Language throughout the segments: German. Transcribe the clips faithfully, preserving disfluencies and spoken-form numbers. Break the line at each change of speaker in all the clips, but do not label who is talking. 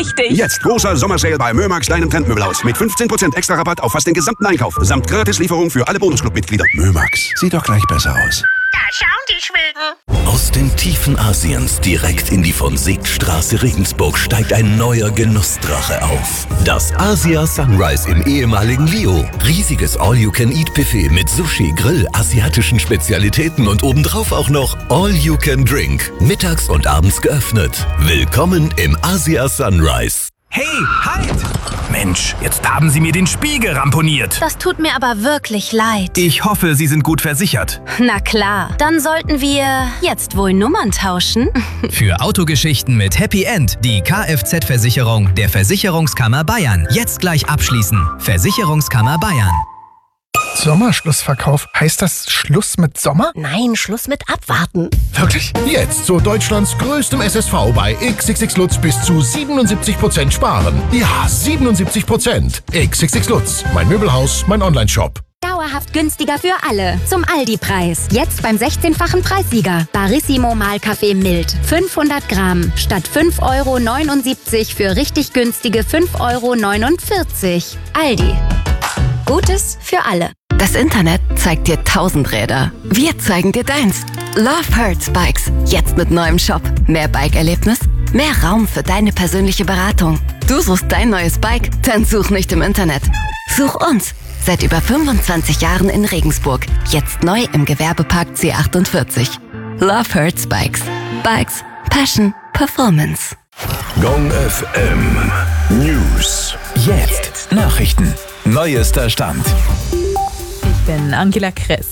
richtig.
Jetzt großer Sommersale bei Mömax kleinem Trendmöbelhaus. Mit fünfzehn Prozent extra Rabatt auf fast den gesamten Einkauf. Samt Gratislieferung für alle Bonusclub-Mitglieder.
Mömax, sieht doch gleich besser aus.
Da schauen die Schweden.
Aus den Tiefen Asiens direkt in die von Seegstraße Regensburg steigt ein neuer Genussdrache auf. Das Asia Sunrise im ehemaligen Lio. Riesiges All-You-Can-Eat-Buffet mit Sushi, Grill, asiatischen Spezialitäten und obendrauf auch noch All-You-Can-Drink. Mittags und abends geöffnet. Willkommen im Asia Sunrise.
Hey, halt! Mensch, jetzt haben Sie mir den Spiegel ramponiert.
Das tut mir aber wirklich leid.
Ich hoffe, Sie sind gut versichert.
Na klar, dann sollten wir jetzt wohl Nummern tauschen.
Für Autogeschichten mit Happy End die Kfz-Versicherung der Versicherungskammer Bayern. Jetzt gleich abschließen. Versicherungskammer Bayern.
Sommerschlussverkauf. Heißt das Schluss mit Sommer?
Nein, Schluss mit Abwarten.
Wirklich?
Jetzt zu Deutschlands größtem S S V bei X X X Lutz bis zu siebenundsiebzig Prozent sparen. Ja, siebenundsiebzig Prozent. X X X Lutz. Mein Möbelhaus, mein Onlineshop.
Dauerhaft günstiger für alle. Zum Aldi-Preis. Jetzt beim sechzehnfachen Preissieger. Barissimo Mahlkaffee mild. fünfhundert Gramm. Statt fünf Euro neunundsiebzig für richtig günstige fünf Euro neunundvierzig. Aldi. Gutes für alle.
Das Internet zeigt dir tausend Räder. Wir zeigen dir deins. Love Hurts Bikes. Jetzt mit neuem Shop. Mehr Bike-Erlebnis, mehr Raum für deine persönliche Beratung. Du suchst dein neues Bike? Dann such nicht im Internet. Such uns. Seit über fünfundzwanzig Jahren in Regensburg. Jetzt neu im Gewerbepark C achtundvierzig. Love Hurts Bikes. Bikes. Passion. Performance.
Gong F M News.
Jetzt Nachrichten. Neuester Stand.
Ich bin Angela Kress.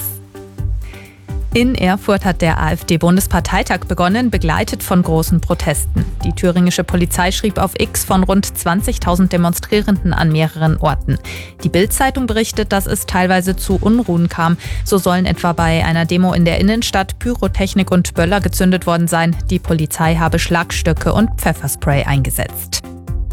In Erfurt hat der AfD-Bundesparteitag begonnen, begleitet von großen Protesten. Die thüringische Polizei schrieb auf X von rund zwanzigtausend Demonstrierenden an mehreren Orten. Die Bild-Zeitung berichtet, dass es teilweise zu Unruhen kam. So sollen etwa bei einer Demo in der Innenstadt Pyrotechnik und Böller gezündet worden sein. Die Polizei habe Schlagstöcke und Pfefferspray eingesetzt.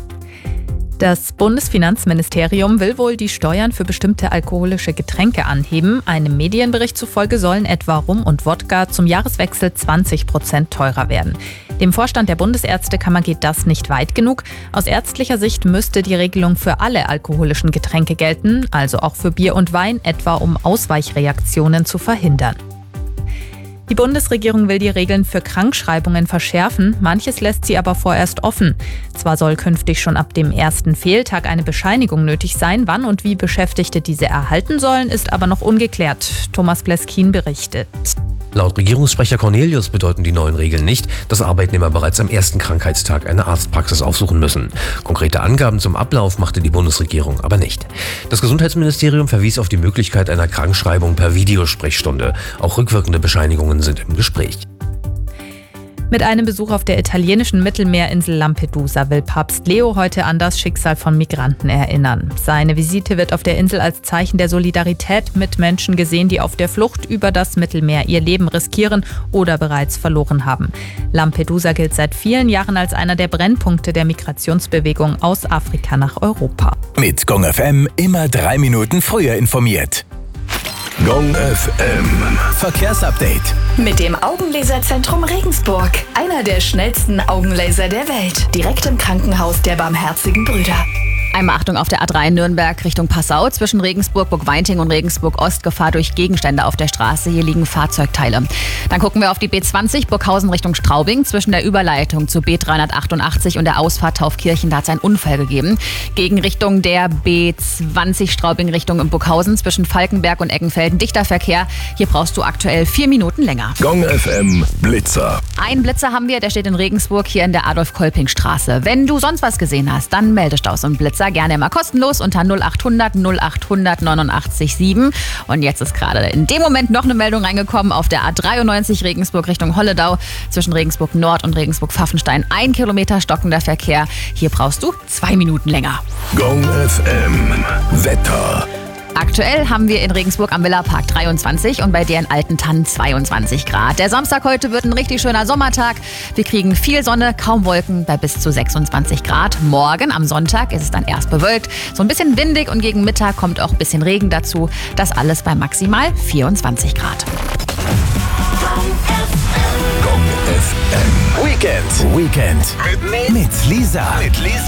Das Bundesfinanzministerium will wohl die Steuern für bestimmte alkoholische Getränke anheben. Einem Medienbericht zufolge sollen etwa Rum und Wodka zum Jahreswechsel zwanzig Prozent teurer werden. Dem Vorstand der Bundesärztekammer geht das nicht weit genug. Aus ärztlicher Sicht müsste die Regelung für alle alkoholischen Getränke gelten, also auch für Bier und Wein, etwa um Ausweichreaktionen zu verhindern. Die Bundesregierung will die Regeln für Krankschreibungen verschärfen, manches lässt sie aber vorerst offen. Zwar soll künftig schon ab dem ersten Fehltag eine Bescheinigung nötig sein, wann und wie Beschäftigte diese erhalten sollen, ist aber noch ungeklärt. Thomas Bleskin berichtet.
Laut Regierungssprecher Cornelius bedeuten die neuen Regeln nicht, dass Arbeitnehmer bereits am ersten Krankheitstag eine Arztpraxis aufsuchen müssen. Konkrete Angaben zum Ablauf machte die Bundesregierung aber nicht. Das Gesundheitsministerium verwies auf die Möglichkeit einer Krankschreibung per Videosprechstunde. Auch rückwirkende Bescheinigungen sind im Gespräch.
Mit einem Besuch auf der italienischen Mittelmeerinsel Lampedusa will Papst Leo heute an das Schicksal von Migranten erinnern. Seine Visite wird auf der Insel als Zeichen der Solidarität mit Menschen gesehen, die auf der Flucht über das Mittelmeer ihr Leben riskieren oder bereits verloren haben. Lampedusa gilt seit vielen Jahren als einer der Brennpunkte der Migrationsbewegung aus Afrika nach Europa.
Mit Gong F M immer drei Minuten früher informiert.
Gong F M
Verkehrsupdate.
Mit dem Augenlaserzentrum Regensburg. Einer der schnellsten Augenlaser der Welt. Direkt im Krankenhaus der Barmherzigen Brüder.
Einmal Achtung auf der A drei Nürnberg Richtung Passau. Zwischen Regensburg, Burgweinting und Regensburg Ost Gefahr durch Gegenstände auf der Straße. Hier liegen Fahrzeugteile. Dann gucken wir auf die B zwanzig Burghausen Richtung Straubing. Zwischen der Überleitung zu B dreihundertachtundachtzig und der Ausfahrt Taufkirchen, da hat es einen Unfall gegeben. Gegenrichtung der B zwanzig Straubing Richtung Burghausen. Zwischen Falkenberg und Eckenfelden dichter Verkehr. Hier brauchst du aktuell vier Minuten länger.
Gong F M Blitzer.
Einen Blitzer haben wir, der steht in Regensburg hier in der Adolf-Kolping-Straße. Wenn du sonst was gesehen hast, dann melde Staus und Blitzer gerne immer kostenlos unter null achthundert null achthundert neunundachtzig sieben. Und jetzt ist gerade in dem Moment noch eine Meldung reingekommen auf der A dreiundneunzig Regensburg Richtung Holledau. Zwischen Regensburg Nord und Regensburg Pfaffenstein ein Kilometer stockender Verkehr. Hier brauchst du zwei Minuten länger.
Gong F M Wetter.
Aktuell haben wir in Regensburg am Villapark dreiundzwanzig und bei dir in Altentann zweiundzwanzig Grad. Der Samstag heute wird ein richtig schöner Sommertag. Wir kriegen viel Sonne, kaum Wolken bei bis zu sechsundzwanzig Grad. Morgen am Sonntag ist es dann erst bewölkt, so ein bisschen windig und gegen Mittag kommt auch ein bisschen Regen dazu. Das alles bei maximal vierundzwanzig Grad.
Gong F M
Weekend. Weekend. Mit, mit Lisa. Mit Lisa.